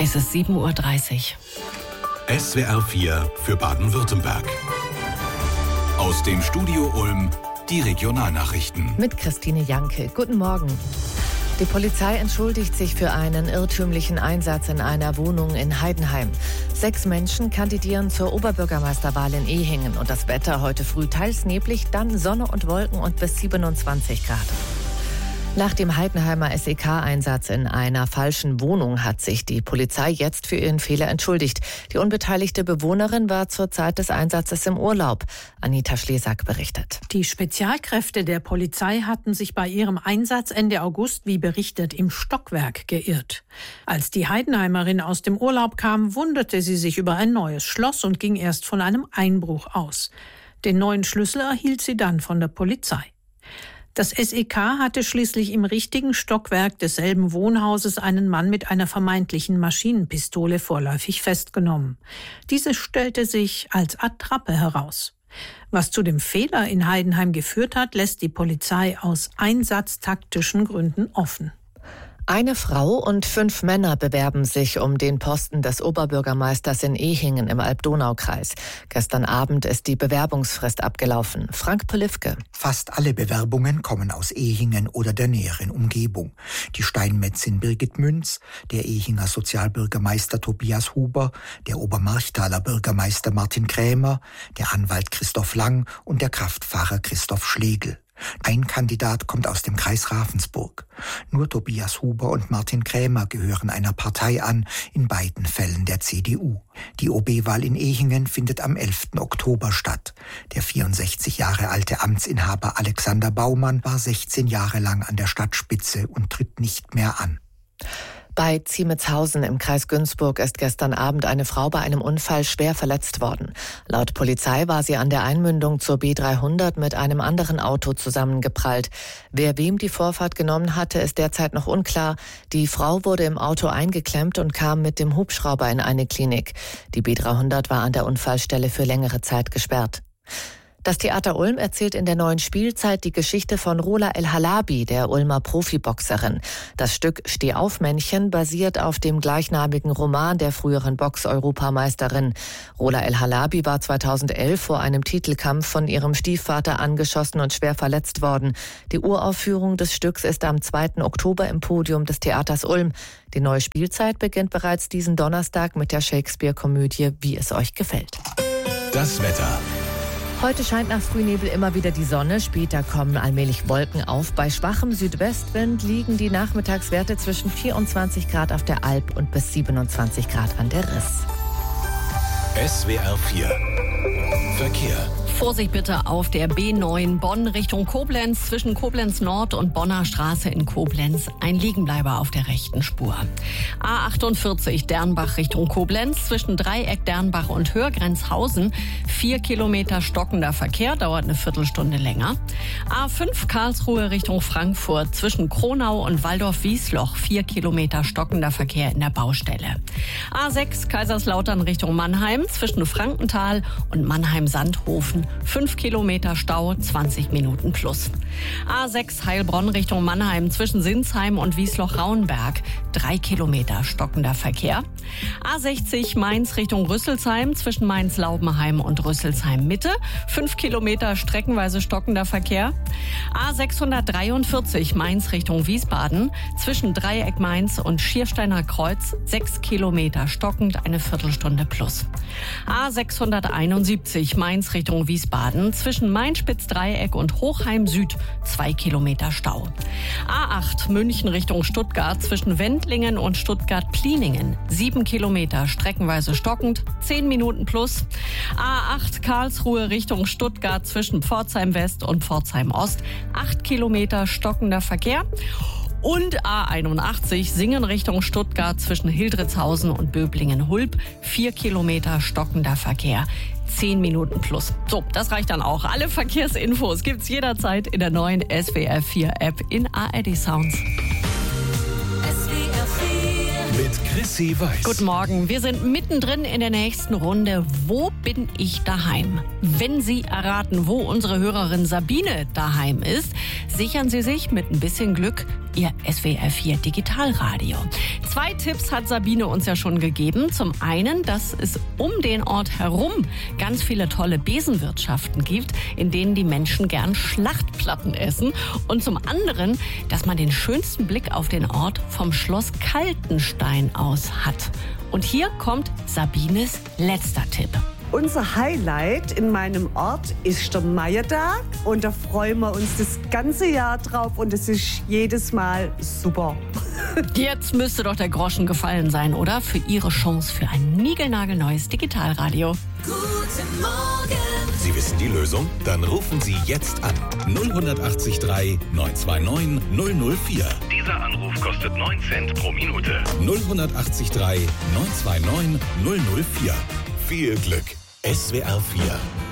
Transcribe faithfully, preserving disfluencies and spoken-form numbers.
Es ist sieben Uhr dreißig. S W R vier für Baden-Württemberg. Aus dem Studio Ulm die Regionalnachrichten. Mit Christine Janke. Guten Morgen. Die Polizei entschuldigt sich für einen irrtümlichen Einsatz in einer Wohnung in Heidenheim. Sechs Menschen kandidieren zur Oberbürgermeisterwahl in Ehingen. Und das Wetter heute früh teils neblig, dann Sonne und Wolken und bis siebenundzwanzig Grad. Nach dem Heidenheimer S E K-Einsatz in einer falschen Wohnung hat sich die Polizei jetzt für ihren Fehler entschuldigt. Die unbeteiligte Bewohnerin war zur Zeit des Einsatzes im Urlaub. Anita Schlesak berichtet. Die Spezialkräfte der Polizei hatten sich bei ihrem Einsatz Ende August, wie berichtet, im Stockwerk geirrt. Als die Heidenheimerin aus dem Urlaub kam, wunderte sie sich über ein neues Schloss und ging erst von einem Einbruch aus. Den neuen Schlüssel erhielt sie dann von der Polizei. Das S E K hatte schließlich im richtigen Stockwerk desselben Wohnhauses einen Mann mit einer vermeintlichen Maschinenpistole vorläufig festgenommen. Diese stellte sich als Attrappe heraus. Was zu dem Fehler in Heidenheim geführt hat, lässt die Polizei aus einsatztaktischen Gründen offen. Eine Frau und fünf Männer bewerben sich um den Posten des Oberbürgermeisters in Ehingen im Alb-Donau-Kreis. Gestern Abend ist die Bewerbungsfrist abgelaufen. Frank Polifke. Fast alle Bewerbungen kommen aus Ehingen oder der näheren Umgebung. Die Steinmetzin Birgit Münz, der Ehinger Sozialbürgermeister Tobias Huber, der Obermarchtaler Bürgermeister Martin Krämer, der Anwalt Christoph Lang und der Kraftfahrer Christoph Schlegel. Ein Kandidat kommt aus dem Kreis Ravensburg. Nur Tobias Huber und Martin Krämer gehören einer Partei an, in beiden Fällen der C D U. Die O B-Wahl in Ehingen findet am elften Oktober statt. Der vierundsechzig Jahre alte Amtsinhaber Alexander Baumann war sechzehn Jahre lang an der Stadtspitze und tritt nicht mehr an. Bei Ziemetshausen im Kreis Günzburg ist gestern Abend eine Frau bei einem Unfall schwer verletzt worden. Laut Polizei war sie an der Einmündung zur B dreihundert mit einem anderen Auto zusammengeprallt. Wer wem die Vorfahrt genommen hatte, ist derzeit noch unklar. Die Frau wurde im Auto eingeklemmt und kam mit dem Hubschrauber in eine Klinik. Die B dreihundert war an der Unfallstelle für längere Zeit gesperrt. Das Theater Ulm erzählt in der neuen Spielzeit die Geschichte von Rola El-Halabi, der Ulmer Profiboxerin. Das Stück Steh auf, Männchen basiert auf dem gleichnamigen Roman der früheren Box-Europameisterin. Rola El-Halabi war zweitausendelf vor einem Titelkampf von ihrem Stiefvater angeschossen und schwer verletzt worden. Die Uraufführung des Stücks ist am zweiten Oktober im Podium des Theaters Ulm. Die neue Spielzeit beginnt bereits diesen Donnerstag mit der Shakespeare-Komödie Wie es euch gefällt. Das Wetter. Heute scheint nach Frühnebel immer wieder die Sonne, später kommen allmählich Wolken auf. Bei schwachem Südwestwind liegen die Nachmittagswerte zwischen vierundzwanzig Grad auf der Alp und bis siebenundzwanzig Grad an der Riss. S W R vier Verkehr. Vorsicht bitte auf der B neun Bonn Richtung Koblenz, zwischen Koblenz Nord und Bonner Straße in Koblenz. Ein Liegenbleiber auf der rechten Spur. A achtundvierzig Dernbach Richtung Koblenz, zwischen Dreieck Dernbach und Hörgrenzhausen. Vier Kilometer stockender Verkehr, dauert eine Viertelstunde länger. A fünf Karlsruhe Richtung Frankfurt, zwischen Kronau und Waldorf-Wiesloch. Vier Kilometer stockender Verkehr in der Baustelle. A sechs Kaiserslautern Richtung Mannheim, zwischen Frankenthal und Mannheim-Sandhofen. Fünf Kilometer Stau, zwanzig Minuten plus. A sechs Heilbronn Richtung Mannheim, zwischen Sinsheim und Wiesloch-Rauenberg. Drei Kilometer stockender Verkehr. A sechzig Mainz Richtung Rüsselsheim, zwischen Mainz-Laubenheim und Rüsselsheim-Mitte. Fünf Kilometer streckenweise stockender Verkehr. A sechshundertdreiundvierzig Mainz Richtung Wiesbaden, zwischen Dreieck Mainz und Schiersteiner Kreuz. Sechs Kilometer stockend, eine Viertelstunde plus. A sechshunderteinundsiebzig Mainz Richtung Wiesbaden, zwischen Main-Spitz-Dreieck und Hochheim Süd. Zwei Kilometer Stau. A acht München Richtung Stuttgart, zwischen Wendlingen und Stuttgart-Pliningen. Sieben Kilometer streckenweise stockend, zehn Minuten plus. A acht Karlsruhe Richtung Stuttgart, zwischen Pforzheim West und Pforzheim Ost. Acht Kilometer stockender Verkehr. Und A einundachtzig Singen Richtung Stuttgart, zwischen Hildritzhausen und Böblingen-Hulb. Vier Kilometer stockender Verkehr. Zehn Minuten plus. So, das reicht dann auch. Alle Verkehrsinfos gibt's jederzeit in der neuen S W R vier App in A R D Sounds. S W R vier mit Chrissy Weiß. Guten Morgen. Wir sind mittendrin in der nächsten Runde. Wo bin ich daheim? Wenn Sie erraten, wo unsere Hörerin Sabine daheim ist, sichern Sie sich mit ein bisschen Glück Ihr S W R vier Digitalradio. Zwei Tipps hat Sabine uns ja schon gegeben. Zum einen, dass es um den Ort herum ganz viele tolle Besenwirtschaften gibt, in denen die Menschen gern Schlachtplatten essen. Und zum anderen, dass man den schönsten Blick auf den Ort vom Schloss Kaltenstein aus hat. Und hier kommt Sabines letzter Tipp. Unser Highlight in meinem Ort ist der Meiertag und da freuen wir uns das ganze Jahr drauf und es ist jedes Mal super. Jetzt müsste doch der Groschen gefallen sein, oder? Für Ihre Chance für ein niegelnagelneues Digitalradio. Guten Morgen! Sie wissen die Lösung? Dann rufen Sie jetzt an. null acht drei neun zwei neun null null vier. Dieser Anruf kostet neun Cent pro Minute. null acht drei neun zwei neun null null vier. Viel Glück. S W R vier